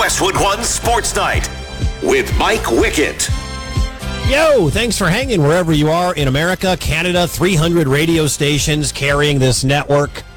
Westwood One Sports Night with Mike Wickett. Yo, thanks for hanging wherever you are in America, Canada, 300 radio stations carrying this network.